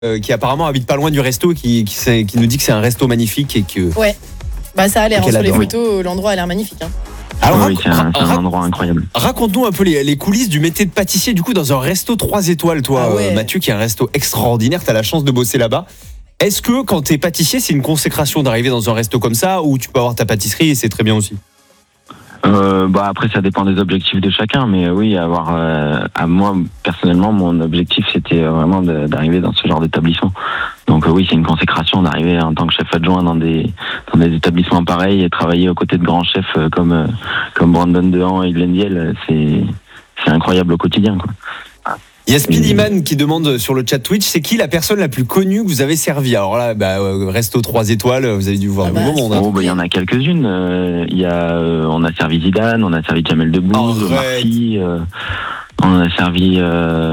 qui apparemment habite pas loin du resto, qui nous dit que c'est un resto magnifique et que. Ouais. Bah ça a l'air, qu'elle sur les adore. photos, l'endroit a l'air magnifique. Hein. Alors, Oui, c'est un endroit incroyable. Raconte-nous un peu les coulisses du métier de pâtissier, du coup, dans un resto 3 étoiles, toi, Ah ouais. Mathieu, qui est un resto extraordinaire. T'as la chance de bosser là-bas. Est-ce que quand t'es pâtissier, c'est une consécration d'arriver dans un resto comme ça, ou tu peux avoir ta pâtisserie et c'est très bien aussi? Après ça dépend des objectifs de chacun, mais oui, à moi personnellement, mon objectif c'était vraiment d'arriver dans ce genre d'établissement. Donc oui, c'est une consécration d'arriver en tant que chef adjoint dans des établissements pareils et travailler aux côtés de grands chefs comme Brandon Dehan et Glenn Diel, c'est incroyable au quotidien, quoi. Il y a Speedyman qui demande sur le chat Twitch, c'est qui la personne la plus connue que vous avez servie? Alors là, resto 3 étoiles, vous avez dû voir du beau monde. Il y en a quelques-unes. On a servi Zidane, on a servi Jamel Debbouze, Marty, on a servi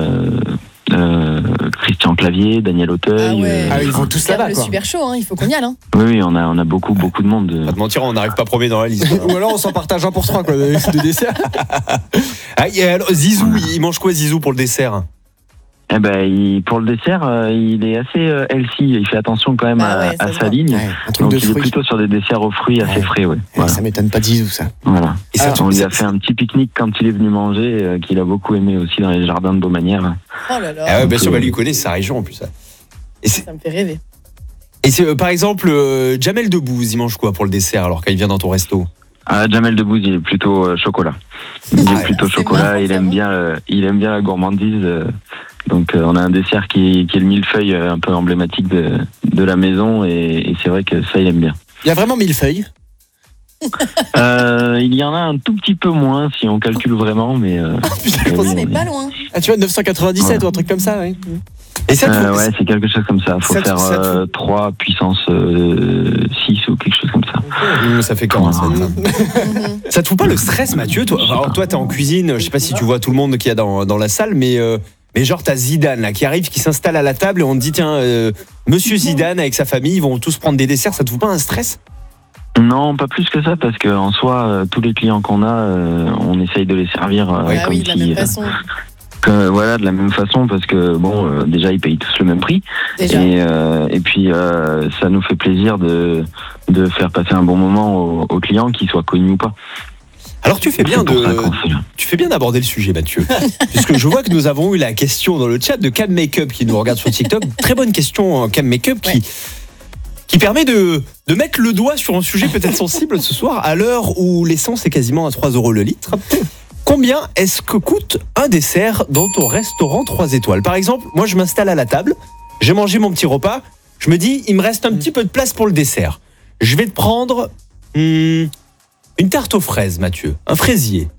Christian Clavier, Daniel Auteuil. Ils vont tous là-bas, Le quoi. super chaud, hein, il faut qu'on y aille. Hein. Oui, on a beaucoup de monde. Pas te mentir, on n'arrive pas premier dans la liste. Ou alors on s'en partage un pour 3 quoi, de dessert. Alors, Zizou, il mange quoi Zizou pour le dessert? Pour le dessert, il est assez healthy. Il fait attention quand même à sa ligne. Ouais, un truc Donc de il est fruits. plutôt sur des desserts aux fruits assez frais. Ouais. Voilà. Ça m'étonne pas de Zizou, ça. Voilà. Et ça, On lui a fait un petit pique-nique quand il est venu manger, qu'il a beaucoup aimé aussi dans les jardins de Beaumanière. Oh là là, Ah ouais, bien sûr, lui connaît sa région en plus. ça me fait rêver. Et c'est, par exemple, Jamel Debbouze, il mange quoi pour le dessert alors quand il vient dans ton resto? Jamel Debbouze, il est plutôt chocolat. Il est plutôt c'est chocolat. marrant, Il aime bien la gourmandise. Donc on a un dessert qui est le millefeuille un peu emblématique de la maison et c'est vrai que ça il aime bien. Il y a vraiment millefeuille. Il y en a un tout petit peu moins si on calcule vraiment, mais On n'est pas loin. Ah, tu vois, 997 ou un truc comme ça, oui. Et ça, ouais, c'est quelque chose comme ça. Faut ça, faire ça, 3 puissance 6 ou quelque chose comme ça. ça fait comment ça? Ça te fout pas le stress, Mathieu? Toi, t'es en cuisine, je sais pas si tu vois tout le monde qu'il y a dans la salle, mais genre t'as Zidane là, qui arrive, qui s'installe à la table et on te dit tiens, Monsieur Zidane avec sa famille, ils vont tous prendre des desserts, ça te fout pas un stress? Non, pas plus que ça, parce que en soi, tous les clients qu'on a, on essaye de les servir comme de la même façon. de la même façon, parce que déjà ils payent tous le même prix, Déjà. et puis ça nous fait plaisir de faire passer un bon moment aux clients, qu'ils soient connus ou pas. Alors tu fais bien d'aborder le sujet, Mathieu, puisque je vois que nous avons eu la question dans le chat de Cam Makeup qui nous regarde sur TikTok. Très bonne question, Cam Makeup, qui permet de mettre le doigt sur un sujet peut-être sensible ce soir, à l'heure où l'essence est quasiment à 3 € le litre. Combien est-ce que coûte un dessert dans ton restaurant 3 étoiles? Par exemple, moi je m'installe à la table, j'ai mangé mon petit repas, je me dis il me reste un petit peu de place pour le dessert. Je vais te prendre une tarte aux fraises, Mathieu, un fraisier.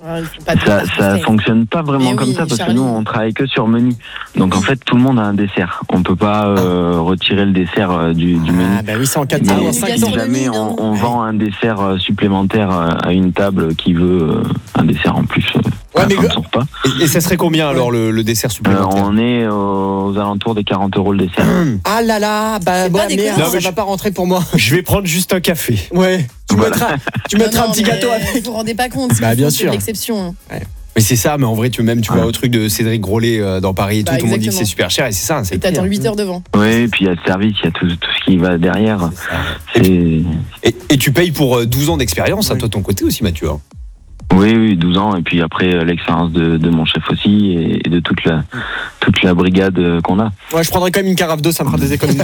Ça fonctionne pas vraiment Mais comme oui, ça, parce que Charlie. nous on travaille que sur menu. Donc en fait tout le monde a un dessert. On peut pas retirer le dessert du menu. Ah, bah oui, c'est en 4 Mais temps, en c'est 5 bien si temps. sûr. jamais non. on vend un dessert supplémentaire à une table qui veut un dessert en plus Ouais, mais à son repas, Et ça serait combien alors le dessert supplémentaire? on est aux alentours des 40 € le dessert. Ah là là, C'est pas déconnant. merde, Non, ça mais va pas rentrer pour moi. Je vais prendre juste un café. Ouais, tu Voilà. mettras un petit gâteau avec. Vous vous rendez pas compte, Bah, bien c'est sûr. de l'exception. Mais c'est ça, mais en vrai, tu vas au truc de Cédric Grolet dans Paris et tout, Bah, tout le monde dit que c'est exactement. super cher et c'est ça. C'est Et t'attends 8 heures devant. Oui, et puis il y a le service, il y a tout ce qui va derrière. Et, C'est- et tu payes pour 12 ans d'expérience, toi, de ton côté aussi, Mathieu. Hein. Oui, 12 ans, et puis après l'expérience de mon chef aussi, et de toute la brigade qu'on a. Ouais, je prendrais quand même une carafe d'eau, ça me fera des économies.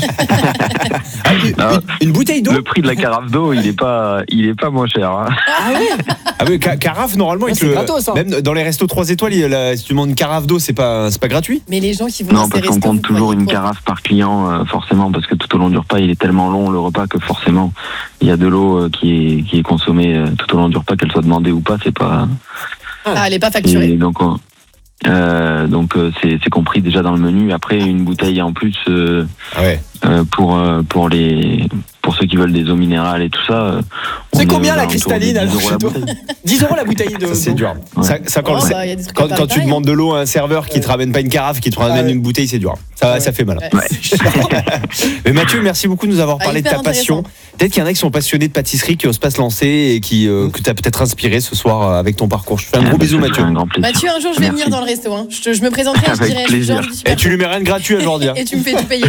Une bouteille d'eau? Le prix de la carafe d'eau, il est pas moins cher. Hein. Ah oui, carafe, normalement, Ouais, ils te c'est le- gratos, hein. même dans les restos 3 étoiles, si tu demandes une carafe d'eau, c'est pas gratuit? Mais les gens qui vont Non, dans ces parce qu'on restos, compte vous toujours croyez une quoi? carafe par client, forcément, parce que tout au long du repas, il est tellement long le repas que forcément, il y a de l'eau qui est consommée tout au long du repas, qu'elle soit demandée ou pas, c'est pas. Ah, elle est pas facturée. Et donc c'est compris déjà dans le menu. Après, une bouteille en plus, Ah ouais. pour ceux qui veulent des eaux minérales et tout ça. C'est on est combien aux la alentours de cristalline 10 alors euros la chez toi bouteille. 10 € la bouteille de. Ça, c'est dur. Ouais. Ça, quand, Oh, le- bah, y a des trucs quand pas tu pareils, demandes de l'eau à un serveur qui te ramène pas une carafe, qui te ramène ouais. une bouteille, c'est dur. Ça fait mal. Ouais. Mais Mathieu, merci beaucoup de nous avoir Ah, parlé de hyper ta passion. intéressant. Peut-être qu'il y en a qui sont passionnés de pâtisserie, qui osent pas se lancer et que tu as peut-être inspiré ce soir avec ton parcours. Je te fais un gros bisou, Ça fait Mathieu. un grand plaisir. Mathieu, un jour, je vais Merci. venir dans le resto. Hein. Je me présenterai, je Avec dirai, plaisir. je suis Jordi du Super Et tu lui mets rien de gratuit à Jordi. Et tu me fais tout payer.